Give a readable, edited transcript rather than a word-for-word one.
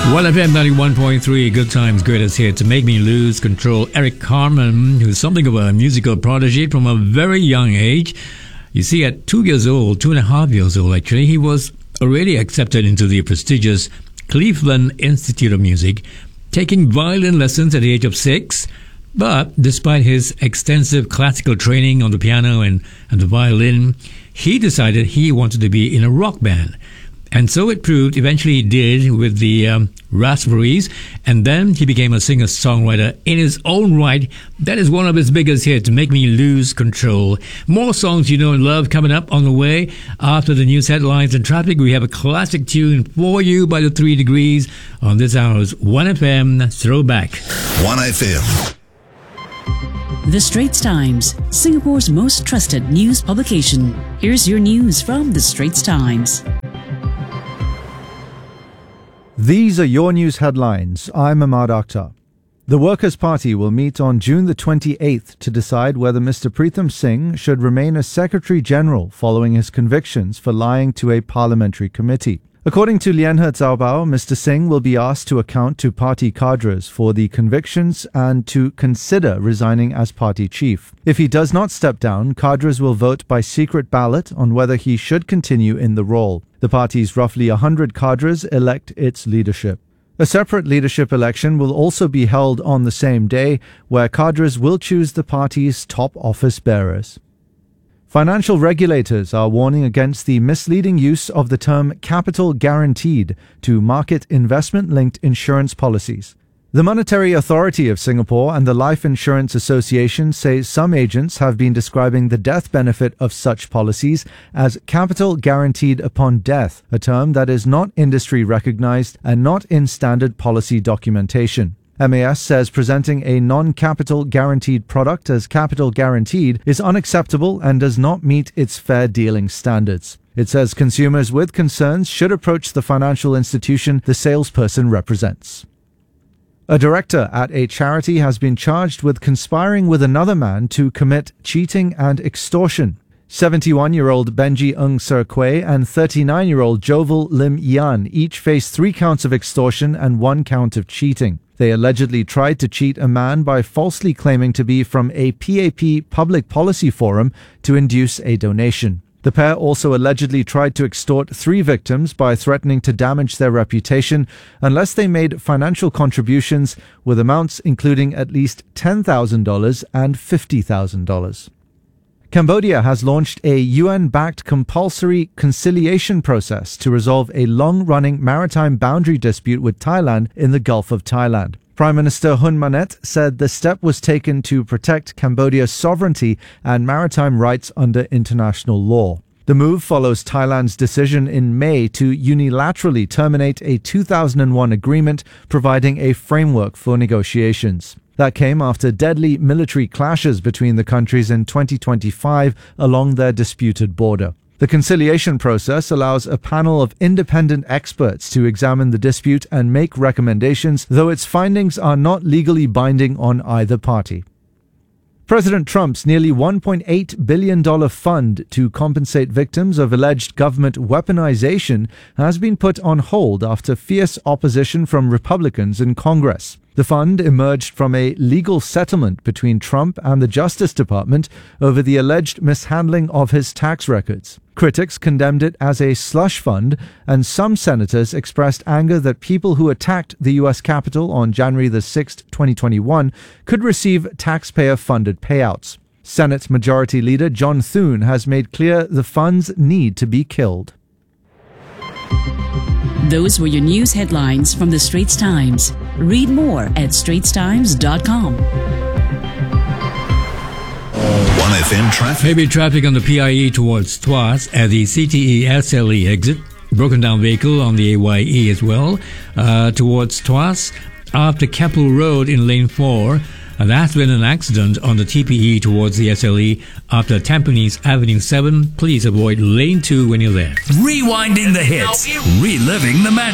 1FM 91.3, good times, greatest hits. To make me lose control, Eric Carmen, who's something of a musical prodigy from a very young age. You see, at 2.5 years old, actually, he was already accepted into the prestigious Cleveland Institute of Music, taking violin lessons at the age of 6. But despite his extensive classical training on the piano and the violin, he decided he wanted to be in a rock band. And so it proved. Eventually he did with the Raspberries, and then he became a singer-songwriter in his own right. That is one of his biggest hits, Make Me Lose Control. More songs you know and love coming up on the way. After the news headlines and traffic, we have a classic tune for you by the 3 Degrees on this hour's 1FM Throwback. 1FM. The Straits Times, Singapore's most trusted news publication. Here's your news from The Straits Times. These are your news headlines. I'm Ahmad Akhtar. The Workers' Party will meet on June the 28th to decide whether Mr. Pritham Singh should remain as Secretary General following his convictions for lying to a parliamentary committee. According to Lianhe Zaobao, Mr. Singh will be asked to account to party cadres for the convictions and to consider resigning as party chief. If he does not step down, cadres will vote by secret ballot on whether he should continue in the role. The party's roughly 100 cadres elect its leadership. A separate leadership election will also be held on the same day, where cadres will choose the party's top office bearers. Financial regulators are warning against the misleading use of the term capital guaranteed to market investment-linked insurance policies. The Monetary Authority of Singapore and the Life Insurance Association say some agents have been describing the death benefit of such policies as capital guaranteed upon death, a term that is not industry recognized and not in standard policy documentation. MAS says presenting a non-capital guaranteed product as capital guaranteed is unacceptable and does not meet its fair dealing standards. It says consumers with concerns should approach the financial institution the salesperson represents. A director at a charity has been charged with conspiring with another man to commit cheating and extortion. 71-year-old Benji Ng Ser Kway and 39-year-old Jovel Lim Yan each face 3 counts of extortion and 1 count of cheating. They allegedly tried to cheat a man by falsely claiming to be from a PAP public policy forum to induce a donation. The pair also allegedly tried to extort 3 victims by threatening to damage their reputation unless they made financial contributions, with amounts including at least $10,000 and $50,000. Cambodia has launched a UN-backed compulsory conciliation process to resolve a long-running maritime boundary dispute with Thailand in the Gulf of Thailand. Prime Minister Hun Manet said the step was taken to protect Cambodia's sovereignty and maritime rights under international law. The move follows Thailand's decision in May to unilaterally terminate a 2001 agreement providing a framework for negotiations. That came after deadly military clashes between the countries in 2025 along their disputed border. The conciliation process allows a panel of independent experts to examine the dispute and make recommendations, though its findings are not legally binding on either party. President Trump's nearly $1.8 billion fund to compensate victims of alleged government weaponization has been put on hold after fierce opposition from Republicans in Congress. The fund emerged from a legal settlement between Trump and the Justice Department over the alleged mishandling of his tax records. Critics condemned it as a slush fund, and some senators expressed anger that people who attacked the U.S. Capitol on January the 6th, 2021 could receive taxpayer-funded payouts. Senate Majority Leader John Thune has made clear the funds need to be killed. Those were your news headlines from The Straits Times. Read more at straitstimes.com. 1FM traffic. Heavy traffic on the PIE towards Tuas at the CTE SLE exit. Broken down vehicle on the AYE as well towards Tuas after Keppel Road in lane 4. That's been an accident on the TPE towards the SLE after Tampines Avenue 7. Please avoid lane 2 when you're there. Rewinding the hits, reliving the magic.